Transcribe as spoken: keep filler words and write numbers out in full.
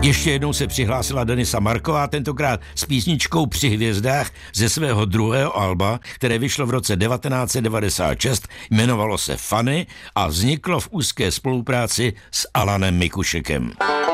Ještě jednou se přihlásila Denisa Marková, tentokrát s písničkou Při hvězdách ze svého druhého alba, které vyšlo v roce devatenáct set devadesát šest, jmenovalo se Funny a vzniklo v úzké spolupráci s Alanem Mikušekem.